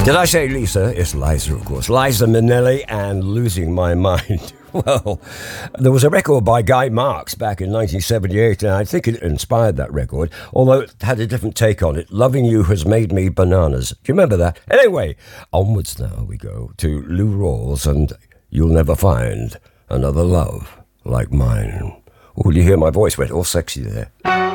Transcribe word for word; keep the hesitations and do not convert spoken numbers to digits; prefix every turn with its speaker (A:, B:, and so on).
A: Did I say Lisa? It's Liza, of course. Liza Minnelli and Losing My Mind. Well, there was a record by Guy Marks back in nineteen seventy-eight, and I think it inspired that record, although it had a different take on it. Loving You Has Made Me Bananas. Do you remember that? Anyway, onwards now we go to Lou Rawls and You'll Never Find Another Love Like Mine. Oh, you hear my voice went all sexy there.